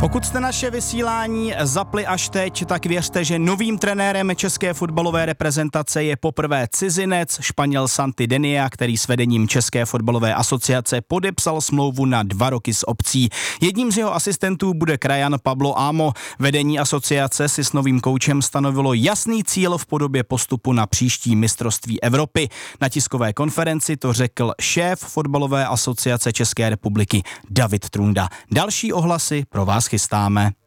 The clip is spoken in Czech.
Pokud jste naše vysílání zapli až teď, tak věřte, že novým trenérem české fotbalové reprezentace je poprvé cizinec, Španěl Santi Denia, který s vedením České fotbalové asociace podepsal smlouvu na 2 roky s opcí. Jedním z jeho asistentů bude krajan Pablo Amo. Vedení asociace si s novým koučem stanovilo jasný cíl v podobě postupu na příští mistrovství Evropy. Na tiskové konferenci to řekl šéf fotbalové asociace České republiky David Trunda. Další ohlasy pro vás chystáme.